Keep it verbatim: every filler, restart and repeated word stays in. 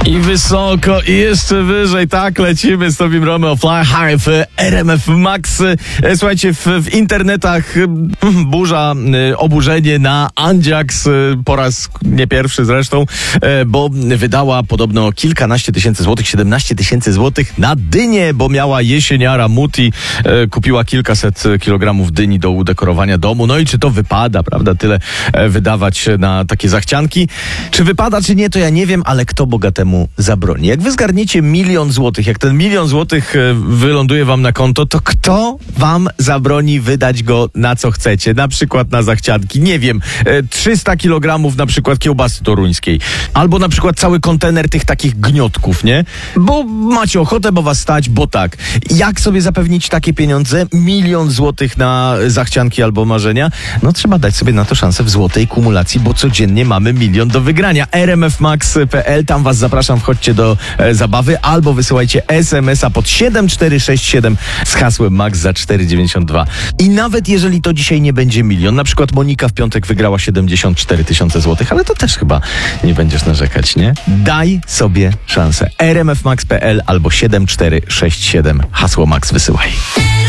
I wysoko, i jeszcze wyżej, tak, lecimy z Tobim Romeo Fly High w R M F Max. Słuchajcie, w, w internetach burza, oburzenie na Andziaks, po raz nie pierwszy zresztą, bo wydała podobno kilkanaście tysięcy złotych, siedemnaście tysięcy złotych na dynię, bo miała jesieniara Muti, kupiła kilkaset kilogramów dyni do udekorowania domu. No i czy to wypada, prawda, tyle wydawać na takie zachcianki? Czy wypada, czy nie, to ja nie wiem, ale kto bogatemu zabroni? Jak wy zgarniecie milion złotych, jak ten milion złotych wyląduje wam na konto, to kto wam zabroni wydać go na co chcecie? Na przykład na zachcianki, nie wiem, trzysta kilogramów na przykład kiełbasy toruńskiej, albo na przykład cały kontener tych takich gniotków, nie? Bo macie ochotę, bo was stać, bo tak. Jak sobie zapewnić takie pieniądze? Milion złotych na zachcianki albo marzenia? No trzeba dać sobie na to szansę w złotej kumulacji, bo codziennie mamy milion do wygrania. r m f max kropka p l, tam was zapraszam, wchodźcie do e, zabawy, albo wysyłajcie es em es a pod siedem cztery sześć siedem z hasłem MAX za cztery dziewięćdziesiąt dwa. I nawet jeżeli to dzisiaj nie będzie milion, na przykład Monika w piątek wygrała siedemdziesiąt cztery tysiące złotych, ale to też chyba nie będziesz narzekać, nie? Daj sobie szansę. r m f max kropka p l albo siedem cztery sześć siedem, hasło MAX wysyłaj.